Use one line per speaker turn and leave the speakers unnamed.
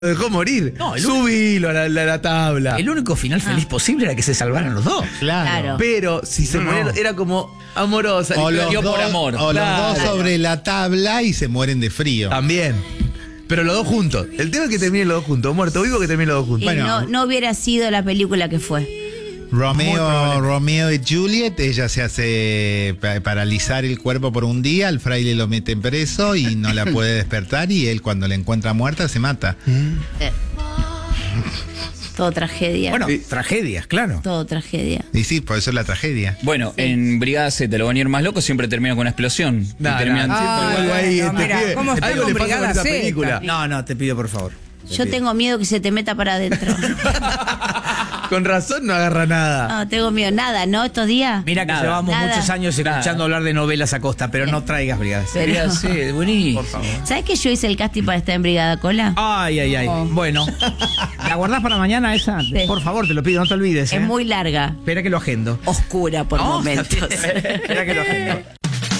Lo dejó morir.
No,
Subilo a la tabla.
El único final feliz posible era que se salvaran los dos.
Claro.
Pero si se morían, era como amorosa.
O los
dio
dos,
por amor.
o los
Claro.
dos sobre la tabla y se mueren de frío.
También. Pero los dos juntos. El tema es que terminen los dos juntos. Muerto vivo que terminen los dos
Y
juntos.
Bueno.
no hubiera sido la película que fue.
Romeo y Juliet, ella se hace paralizar el cuerpo por un día, el fraile lo mete preso y no la puede despertar y él cuando la encuentra muerta se mata.
Todo tragedia.
Bueno, tragedias, claro.
Todo tragedia.
Y sí, por eso es la tragedia.
Bueno, en Brigada Z, lo van a ir más loco, siempre termina con una explosión. Y
Nah,
terminan-
nah, algo ahí,
no,
este
mira,
pibe.
¿cómo está
Algo
con
le pasa con
Brigada
esa
Z?
película.
No, te pido por favor.
Yo tengo miedo que se te meta para adentro.
Con razón no agarra nada.
No, tengo miedo. Nada, ¿no? Estos días.
Mira que
Nada,
llevamos
nada.
muchos años escuchando hablar de novelas a costa, pero no traigas brigadas.
Sería así, buenísimo.
¿Sabes que yo hice el casting para estar en Brigada Cola?
Ay, ay, ay. Bueno, ¿la guardás para mañana esa?
Sí.
Por favor, te lo pido, no te olvides.
Es muy larga.
Espera que lo agendo.
Oscura por
No,
momentos.
Espera que lo agendo.